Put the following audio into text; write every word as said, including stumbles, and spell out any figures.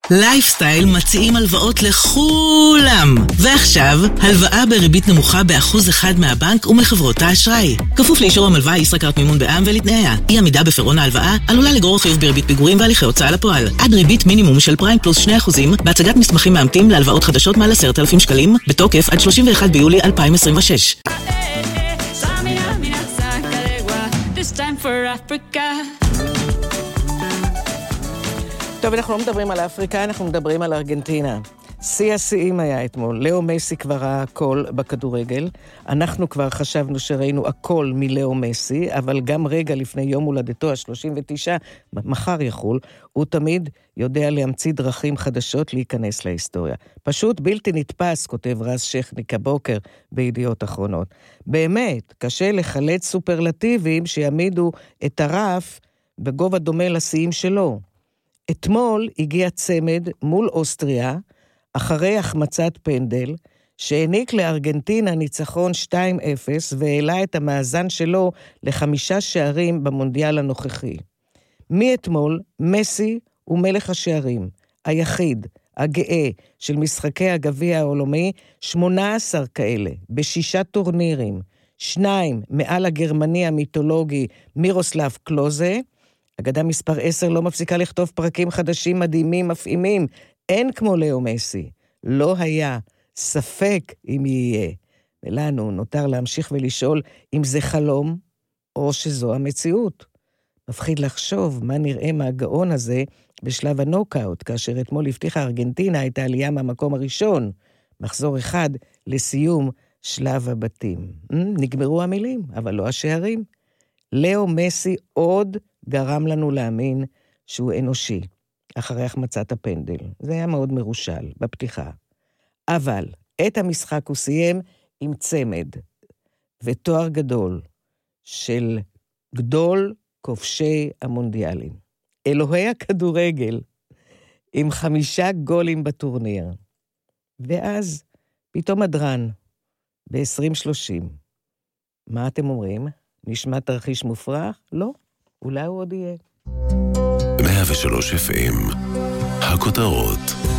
לייפסטייל מציעים הלוואות לכולם. ועכשיו, הלוואה בריבית נמוכה באחוז אחד מהבנק ומחברות האשראי. כפוף לאישור המלווה ישראכרט מימון בע"מ ולתנאיה. אי עמידה בפירעון ההלוואה עלולה לגרור חיוב בריבית פיגורים והליכי הוצאה לפועל. עד ריבית מינימום של פריים פלוס שני אחוזים בהצגת מסמכים מאמתים להלוואות חדשות מעל עשרת אלפים שקלים, בתוקף עד שלושים ואחד ביולי אלפיים עשרים ושש. טוב, אנחנו לא מדברים על אפריקה, אנחנו מדברים על ארגנטינה. שיא השיאים היה אתמול. לאו מסי כבר ראה הכל בכדורגל. אנחנו כבר חשבנו שראינו הכל מלאו מסי, אבל גם רגע לפני יום הולדתו, ה-שלושים ותשע, מחר יחול, הוא תמיד יודע להמציא דרכים חדשות להיכנס להיסטוריה. פשוט בלתי נתפס, כותב רז שכניק הבוקר בידיעות אחרונות. באמת, קשה לחלץ סופרלטיבים שיעמידו את הרף בגובה דומה לשיאים שלו. אתמול הגיע צמד מול אוסטריה, אחרי החמצת פנדל, שהעניק לארגנטינה ניצחון שתיים אפס, והעלה את המאזן שלו לחמישה שערים במונדיאל הנוכחי. מאתמול, מסי הוא מלך השערים, היחיד, הגאה, של משחקי הגביע העולמי, שמונה עשר כאלה, בשישה טורנירים, שניים מעל הגרמני המיתולוגי מירוסלב קלוזה, אגדה מספר עשר לא מפסיקה לכתוב פרקים חדשים מדהימים, מפעימים, אין כמו לאו מסי, לא היה ספק אם יהיה. ולנו נותר להמשיך ולשאול אם זה חלום או שזו המציאות. מפחיד לחשוב מה נראה מהגאון הזה בשלב הנוקאוט, כאשר אתמול הבטיחה ארגנטינה את העלייה מהמקום הראשון, מחזור אחד לסיום שלב הבתים. נגמרו המילים, אבל לא השערים. לאו מסי עוד גרם לנו להאמין שהוא אנושי. אחרי החמצת הפנדל. זה היה מאוד מרושל בפתיחה. אבל את המשחק הוא סיים עם צמד ותואר גדול של גדול כובשי המונדיאלים. אלוהי הכדורגל עם חמישה גולים בטורניר. ואז פתאום הדרן ב-עשרים שלושים. מה אתם אומרים? נשמע תרחיש מופרך? לא. אולי הוא עוד יהיה. מאה ושלוש אף אם, הכותרות.